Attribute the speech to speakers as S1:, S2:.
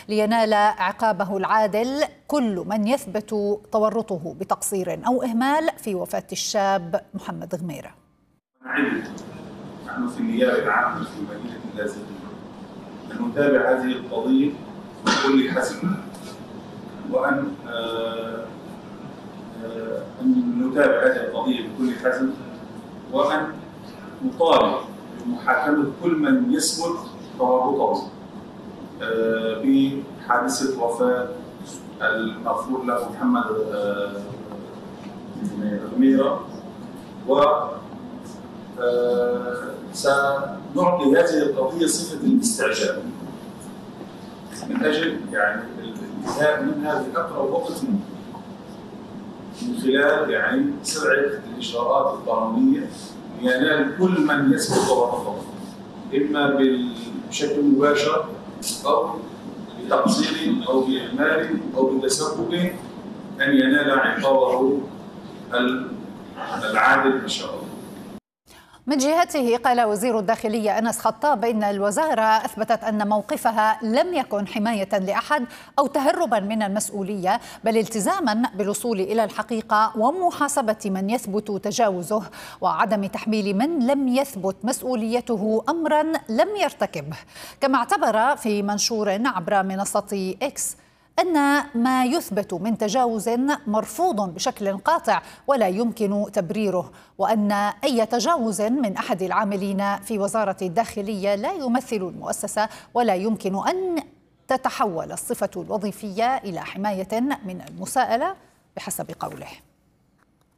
S1: لينال عقابه العادل كل من يثبت تورطه بتقصير أو إهمال في وفاة الشاب محمد غميرة.
S2: نحن في النيابة العامة في مدينة اللاذقية أن نتابع هذه القضية بكل حزم، وأن نتابع هذه القضية بكل حزم، وأن نطالب بمحاكمة كل من يثبت تورطه بحادثة وفاة المغفور له محمد غميرة، و سنعطي هذه القضية صفة الاستعجال من أجل الانتهاء منها بأقرب وقت من خلال سرعة الإجراءات القانونية لينال كل من يثبت تورطه، إما بشكل مباشر أو بتقصير أو بإهمال أو بتسبب، أن ينال عقابه العادل إن شاء الله.
S1: من جهته قال وزير الداخلية أنس خطاب إن الوزارة أثبتت أن موقفها لم يكن حماية لأحد أو تهربا من المسؤولية، بل التزاما بالوصول إلى الحقيقة ومحاسبة من يثبت تجاوزه وعدم تحميل من لم يثبت مسؤوليته أمرا لم يرتكبه. كما اعتبر في منشور عبر منصة إكس أن ما يثبت من تجاوز مرفوض بشكل قاطع ولا يمكن تبريره، وأن أي تجاوز من أحد العاملين في وزارة الداخلية لا يمثل المؤسسة ولا يمكن أن تتحول الصفة الوظيفية إلى حماية من المساءلة بحسب قوله.